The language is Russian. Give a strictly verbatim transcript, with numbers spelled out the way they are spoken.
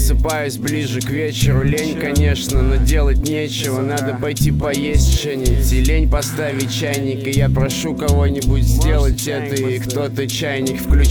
Просыпаюсь ближе к вечеру. Лень, конечно, но делать нечего. Надо пойти поесть что-нибудь и лень поставить чайник. И я прошу кого-нибудь сделать это, и кто-то чайник включил.